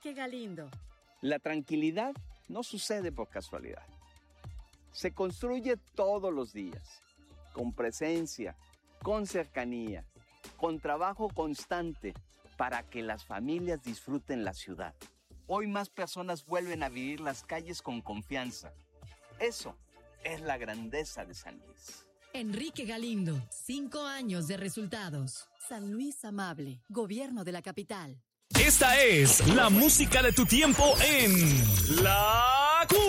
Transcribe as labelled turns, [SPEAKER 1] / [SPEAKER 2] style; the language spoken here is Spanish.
[SPEAKER 1] Enrique Galindo.
[SPEAKER 2] La tranquilidad no sucede por casualidad. Se construye todos los días, con presencia, con cercanía, con trabajo constante para que las familias disfruten la ciudad. Hoy más personas vuelven a vivir las calles con confianza. Eso es la grandeza de San Luis.
[SPEAKER 1] Enrique Galindo, 5 años de resultados. San Luis Amable, Gobierno de la Capital.
[SPEAKER 3] Esta es la música de tu tiempo en La